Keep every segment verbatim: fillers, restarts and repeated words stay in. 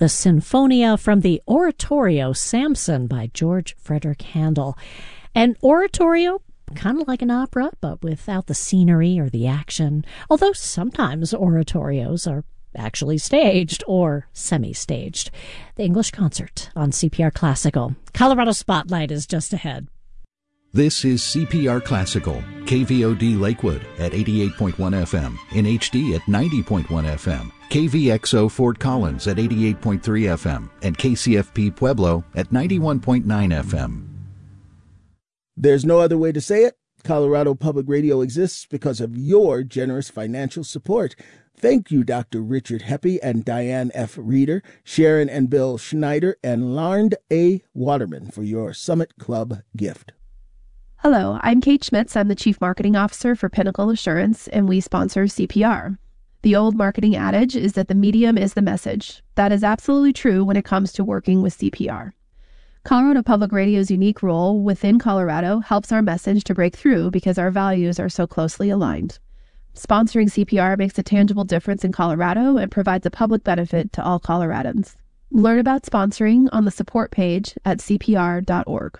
the Sinfonia from the Oratorio Samson by George Frederick Handel. An oratorio, kind of like an opera, but without the scenery or the action, although sometimes oratorios are actually staged or semi-staged. The English Concert on C P R Classical. Colorado Spotlight is just ahead. This is C P R Classical, K V O D Lakewood at eighty-eight point one F M, in H D at ninety point one F M, K V X O Fort Collins at eighty-eight point three F M, and K C F P Pueblo at ninety-one point nine F M. There's no other way to say it. Colorado Public Radio exists because of your generous financial support. Thank you, Doctor Richard Heppy and Diane F. Reeder, Sharon and Bill Schneider, and Larnd A. Waterman for your Summit Club gift. Hello, I'm Kate Schmitz. I'm the Chief Marketing Officer for Pinnacle Assurance, and we sponsor C P R. The old marketing adage is that the medium is the message. That is absolutely true when it comes to working with C P R. Colorado Public Radio's unique role within Colorado helps our message to break through because our values are so closely aligned. Sponsoring C P R makes a tangible difference in Colorado and provides a public benefit to all Coloradans. Learn about sponsoring on the support page at c p r dot org.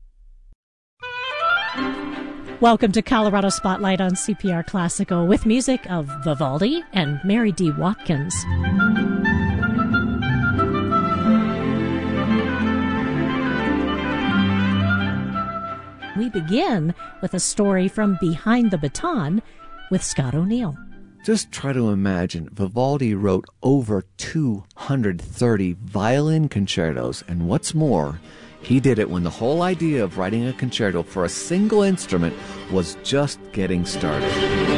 Welcome to Colorado Spotlight on C P R Classical with music of Vivaldi and Mary D. Watkins. We begin with a story from Behind the Baton with Scott O'Neill. Just try to imagine, Vivaldi wrote over two hundred thirty violin concertos, and what's more, he did it when the whole idea of writing a concerto for a single instrument was just getting started.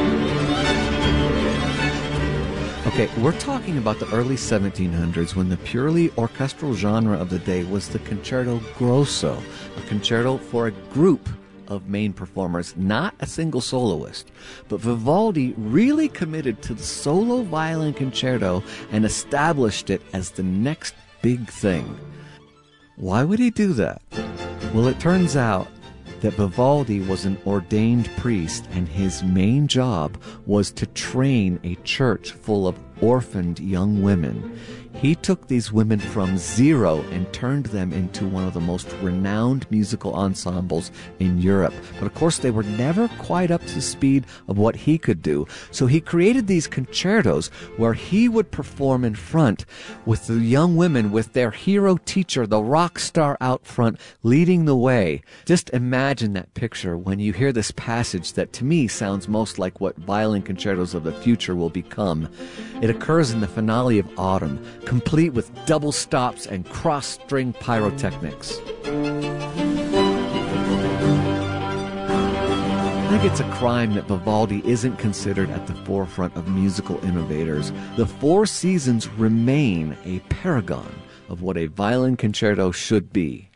Okay, we're talking about the early seventeen hundreds when the purely orchestral genre of the day was the concerto grosso, a concerto for a group of main performers, not a single soloist. But Vivaldi really committed to the solo violin concerto and established it as the next big thing. Why would he do that? Well, it turns out that Vivaldi was an ordained priest, and his main job was to train a church full of orphaned young women. He took these women from zero and turned them into one of the most renowned musical ensembles in Europe. But of course, they were never quite up to the speed of what he could do. So he created these concertos where he would perform in front with the young women, with their hero teacher, the rock star out front, leading the way. Just imagine that picture when you hear this passage that to me sounds most like what violin concertos of the future will become. It occurs in the finale of Autumn, complete with double stops and cross-string pyrotechnics. I think it's a crime that Vivaldi isn't considered at the forefront of musical innovators. The Four Seasons remain a paragon of what a violin concerto should be.